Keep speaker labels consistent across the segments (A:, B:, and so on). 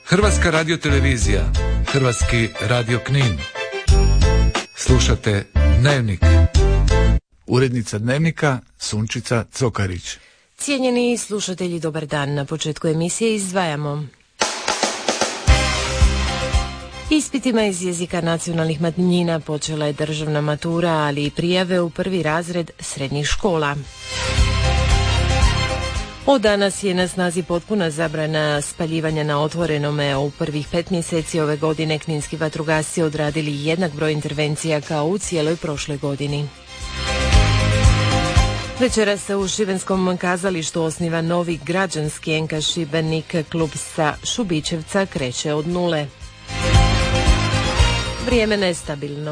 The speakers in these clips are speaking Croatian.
A: Hrvatska radiotelevizija, Hrvatski radio Knin. Slušate Dnevnik. Urednica Dnevnika Sunčica Cokarić.
B: Cijenjeni slušatelji, dobar dan. Na početku emisije izdvajamo: ispitima iz jezika nacionalnih manjina počela je državna matura, ali i prijave u prvi razred srednjih škola. Od danas je na snazi potpuna zabrana spaljivanja na otvorenome. U prvih 5 mjeseci ove godine kninski vatrogasci odradili jednak broj intervencija kao u cijeloj prošloj godini. Večeras se u Šibenskom kazalištu osniva novi građanski NK Šibenik. Klub sa Šubićevca kreće od nule. Vrijeme nestabilno.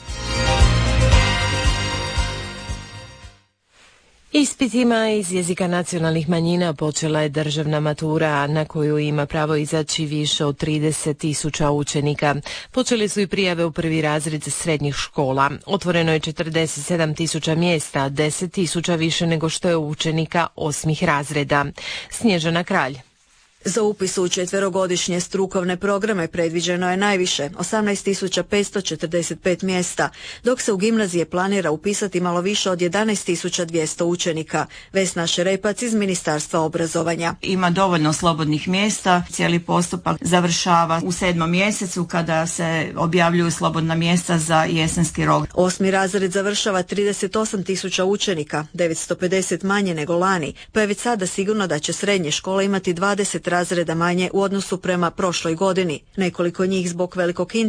B: Ispitima iz jezika nacionalnih manjina počela je državna matura, na koju ima pravo izaći više od 30.000 učenika. Počeli su i prijave u prvi razred srednjih škola. Otvoreno je 47.000 mjesta, 10.000 više nego što je učenika 8. razreda. Snježana Kralj.
C: Za upis u četverogodišnje strukovne programe predviđeno je najviše 18.545 mjesta, dok se u gimnazije planira upisati malo više od 11.200 učenika. Vesna Šerepac iz Ministarstva obrazovanja.
D: Ima dovoljno slobodnih mjesta, cijeli postupak završava u 7. mjesecu kada se objavljuju slobodna mjesta za jesenski rok.
C: 8. razred završava 38.000 učenika, 950 manje nego lani, pa je već sada sigurno da će srednje škole imati 20 razreda manje u odnosu prema prošloj godini. Nekoliko njih zbog velikog